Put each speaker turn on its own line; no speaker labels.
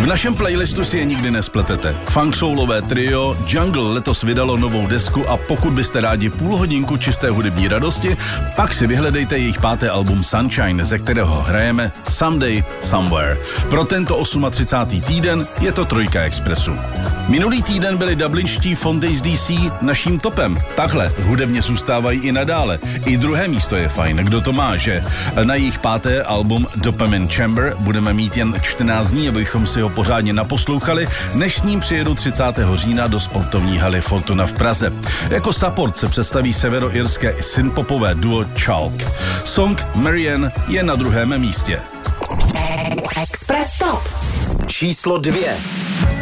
V našem playlistu si je nikdy nespletete. Funk soulové trio Jungle letos vydalo novou desku a pokud byste rádi půl hodinku čisté hudební radosti, pak si vyhledejte jejich 5. album Sunshine, ze kterého hrajeme Someday Somewhere. Pro tento 38. týden je to Trojka Expressu. Minulý týden byli dublinští Fondays DC naším topem. Takhle hudebně zůstávají i nadále. I druhé místo je fajn. Kdo to má, že? Na jejich 5. album Dopamine Chamber budeme mít jen 14 dní, abychom si ho pořádně naposlouchali, než s ním přijedu 30. října do sportovní haly Fortuna v Praze. Jako support se představí severoirské synthpopové duo Chalk. Song Marianne je na 2. místě.
Express Top číslo 2.